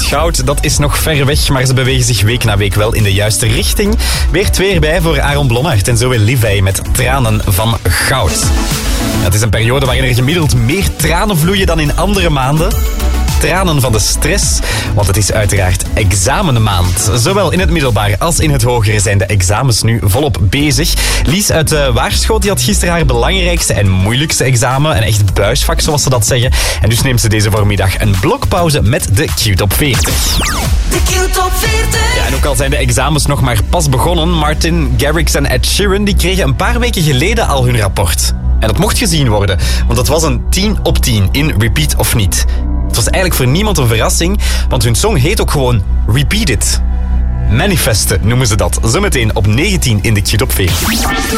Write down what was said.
goud, dat is nog ver weg, maar ze bewegen zich week na week wel in de juiste richting. Weer 2 erbij voor Aaron Blommaert en zo weer Livij met Tranen van Goud. Het is een periode waarin er gemiddeld meer tranen vloeien dan in andere maanden. Tranen van de stress, want het is uiteraard examenmaand. Zowel in het middelbaar als in het hoger zijn de examens nu volop bezig. Lies uit Waarschoot die had gisteren haar belangrijkste en moeilijkste examen. Een echt buisvak, zoals ze dat zeggen. En dus neemt ze deze voormiddag een blokpauze met de Q-top 40. De Q-top 40. Ja, en ook al zijn de examens nog maar pas begonnen, Martin Garrix en Ed Sheeran die kregen een paar weken geleden al hun rapport. En dat mocht gezien worden, want dat was een 10 op 10 in Repeat of Niet. Het was eigenlijk voor niemand een verrassing, want hun song heet ook gewoon Repeat It. Manifesten noemen ze dat. Zometeen op 19 in de Q-top 40.